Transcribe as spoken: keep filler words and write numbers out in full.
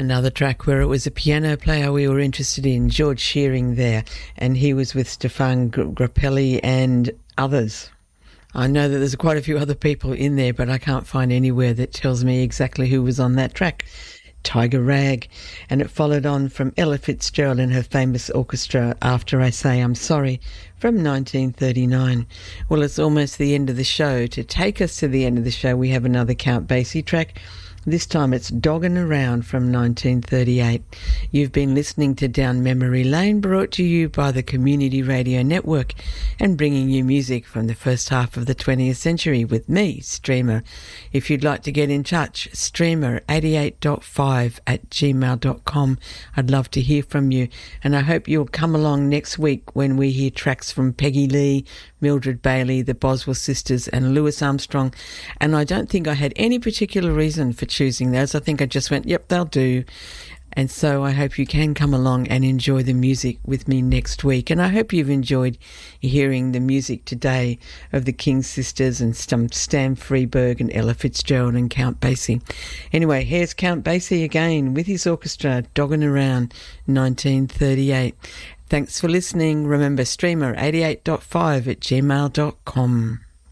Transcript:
Another track where it was a piano player we were interested in, George Shearing there, and he was with Stefan Grappelli and others. I know that there's quite a few other people in there, but I can't find anywhere that tells me exactly who was on that track. Tiger Rag. And it followed on from Ella Fitzgerald and her famous orchestra, After I Say I'm Sorry, from nineteen thirty-nine. Well, it's almost the end of the show. To take us to the end of the show, we have another Count Basie track. This time it's Doggin' Around from nineteen thirty-eight. You've been listening to Down Memory Lane, brought to you by the Community Radio Network and bringing you music from the first half of the twentieth century with me, Streamer. If you'd like to get in touch, streamer eighty-eight point five at gmail dot com. I'd love to hear from you, and I hope you'll come along next week when we hear tracks from Peggy Lee, Mildred Bailey, the Boswell Sisters and Louis Armstrong. And I don't think I had any particular reason for choosing those. I think I just went, yep, they'll do. And so I hope you can come along and enjoy the music with me next week. And I hope you've enjoyed hearing the music today of the King Sisters and Stam Freberg and Ella Fitzgerald and Count Basie. Anyway, here's Count Basie again with his orchestra, Doggin' Around, nineteen thirty-eight. Thanks for listening. Remember, streamer eighty-eight point five at gmail dot com.